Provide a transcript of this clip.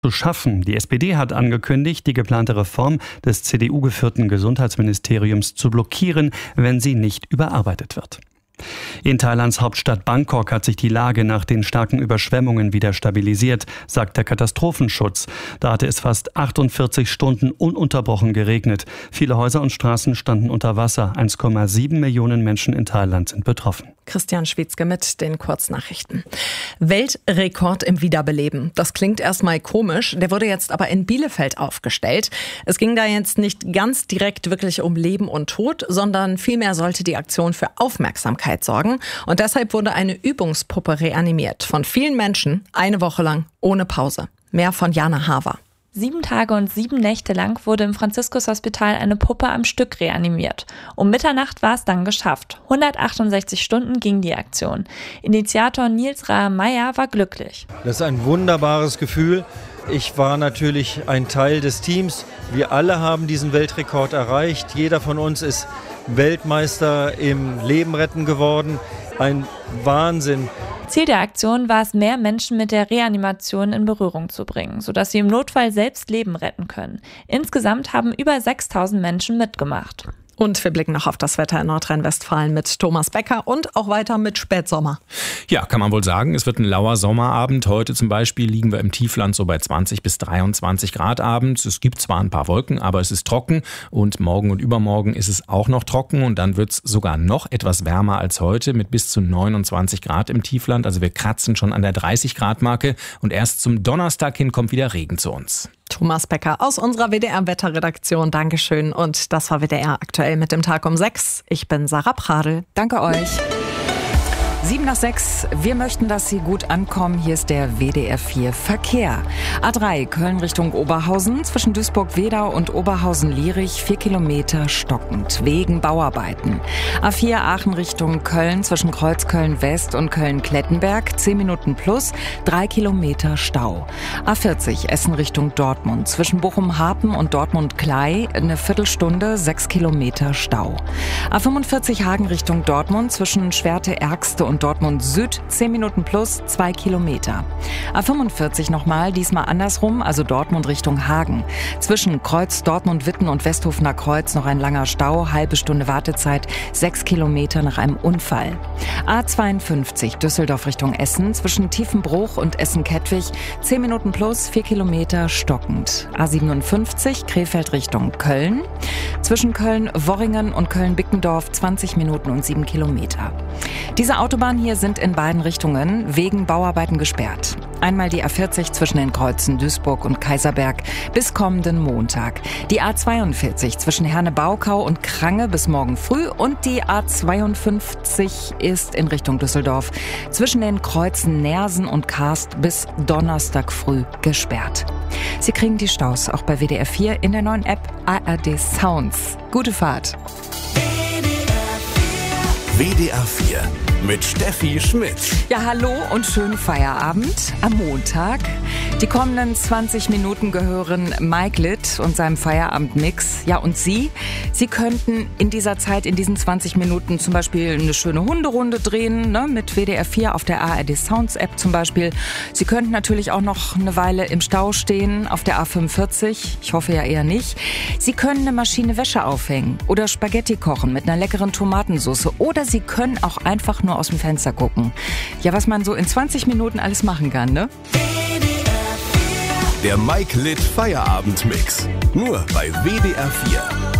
zu schaffen. Die SPD hat angekündigt, die geplante Reform des CDU-geführten Gesundheitsministeriums zu blockieren, wenn sie nicht überarbeitet wird. In Thailands Hauptstadt Bangkok hat sich die Lage nach den starken Überschwemmungen wieder stabilisiert, sagt der Katastrophenschutz. Da hatte es fast 48 Stunden ununterbrochen geregnet. Viele Häuser und Straßen standen unter Wasser. 1,7 Millionen Menschen in Thailand sind betroffen. Christian Schwietzke mit den Kurznachrichten. Weltrekord im Wiederbeleben. Das klingt erstmal komisch. Der wurde jetzt aber in Bielefeld aufgestellt. Es ging da jetzt nicht ganz direkt wirklich um Leben und Tod, sondern vielmehr sollte die Aktion für Aufmerksamkeit sorgen. Und deshalb wurde eine Übungspuppe reanimiert. Von vielen Menschen, eine Woche lang, ohne Pause. Mehr von Jana Haver. 7 Tage und 7 Nächte lang wurde im Franziskus-Hospital eine Puppe am Stück reanimiert. Um Mitternacht war es dann geschafft. 168 Stunden ging die Aktion. Initiator Nils Raher-Meyer war glücklich. Das ist ein wunderbares Gefühl. Ich war natürlich ein Teil des Teams. Wir alle haben diesen Weltrekord erreicht. Jeder von uns ist Weltmeister im Leben retten geworden. Ein Wahnsinn. Ziel der Aktion war es, mehr Menschen mit der Reanimation in Berührung zu bringen, sodass sie im Notfall selbst Leben retten können. Insgesamt haben über 6.000 Menschen mitgemacht. Und wir blicken noch auf das Wetter in Nordrhein-Westfalen mit Thomas Becker und auch weiter mit Spätsommer. Ja, kann man wohl sagen, es wird ein lauer Sommerabend. Heute zum Beispiel liegen wir im Tiefland so bei 20 bis 23 Grad abends. Es gibt zwar ein paar Wolken, aber es ist trocken. Und morgen und übermorgen ist es auch noch trocken. Und dann wird es sogar noch etwas wärmer als heute mit bis zu 29 Grad im Tiefland. Also wir kratzen schon an der 30 Grad Marke. Und erst zum Donnerstag hin kommt wieder Regen zu uns. Thomas Becker aus unserer WDR-Wetterredaktion. Dankeschön. Und das war WDR aktuell mit dem Tag um 6. Ich bin Sarah Pradl. Danke euch. 7:06. Wir möchten, dass Sie gut ankommen. Hier ist der WDR 4 Verkehr. A3 Köln Richtung Oberhausen. Zwischen Duisburg-Wedau und Oberhausen-Lierich 4 Kilometer stockend. Wegen Bauarbeiten. A4 Aachen Richtung Köln. Zwischen Kreuzköln-West und Köln-Klettenberg 10 Minuten plus. 3 Kilometer Stau. A40 Essen Richtung Dortmund. Zwischen Bochum-Harpen und Dortmund-Klei eine Viertelstunde 6 Kilometer Stau. A45 Hagen Richtung Dortmund. Zwischen Schwerte-Ergste und Dortmund Süd 10 Minuten plus 2 Kilometer. A45 nochmal, diesmal andersrum, also Dortmund Richtung Hagen. Zwischen Kreuz Dortmund-Witten und Westhofener Kreuz noch ein langer Stau, halbe Stunde Wartezeit, 6 Kilometer nach einem Unfall. A52 Düsseldorf Richtung Essen, zwischen Tiefenbruch und Essen-Kettwig 10 Minuten plus 4 Kilometer stockend. A57 Krefeld Richtung Köln, zwischen Köln-Worringen und Köln-Bickendorf 20 Minuten und 7 Kilometer. Diese Autobahnen hier sind in beiden Richtungen wegen Bauarbeiten gesperrt. Einmal die A40 zwischen den Kreuzen Duisburg und Kaiserberg bis kommenden Montag. Die A42 zwischen Herne-Baukau und Krange bis morgen früh und die A52 ist in Richtung Düsseldorf zwischen den Kreuzen Nersen und Karst bis Donnerstag früh gesperrt. Sie kriegen die Staus auch bei WDR 4 in der neuen App ARD Sounds. Gute Fahrt. WDR 4 mit Steffi Schmidt. Ja, hallo und schönen Feierabend am Montag. Die kommenden 20 Minuten gehören Mike Litt und seinem Feierabendmix. Ja, und Sie könnten in dieser Zeit, in diesen 20 Minuten zum Beispiel eine schöne Hunderunde drehen, ne, mit WDR 4 auf der ARD Sounds App zum Beispiel. Sie könnten natürlich auch noch eine Weile im Stau stehen auf der A45. Ich hoffe ja eher nicht. Sie können eine Maschine Wäsche aufhängen oder Spaghetti kochen mit einer leckeren Tomatensauce. Oder Sie können auch einfach nur aus dem Fenster gucken. Ja, was man so in 20 Minuten alles machen kann, ne? Der Mike Litt Feierabendmix. Nur bei WDR 4.